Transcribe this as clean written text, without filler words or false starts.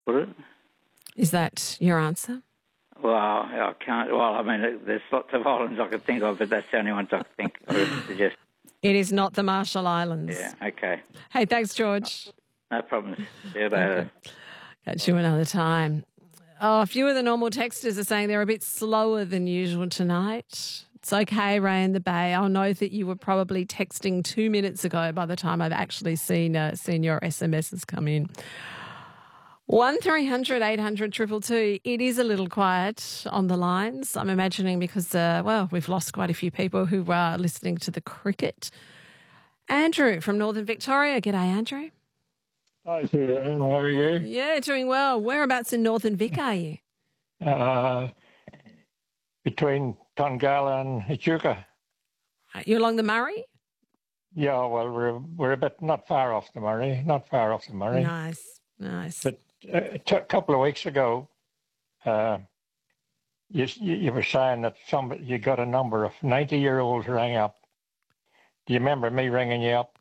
Would it? Is that your answer? Well, I can't. Well, I mean, there's lots of islands I could think of, but that's the only ones I could think or suggest. It is not the Marshall Islands. Yeah, okay. Hey, thanks, George. No problems. See you later. Okay. Catch you another time. Oh, a few of the normal texters are saying they're a bit slower than usual tonight. It's okay, Ray in the Bay. I'll know that you were probably texting 2 minutes ago by the time I've actually seen your SMSs come in. 1300 800 222. It is a little quiet on the lines. I'm imagining because, we've lost quite a few people who are listening to the cricket. Andrew from Northern Victoria. G'day, Andrew. Hi, Susan. How are you? Yeah, doing well. Whereabouts in Northern Vic are you? Between Tongala and Echuca. You along the Murray? Yeah, well, we're a bit not far off the Murray. Nice. But a couple of weeks ago, you were saying that you got a number of 90-year-olds rang up. Do you remember me ringing you up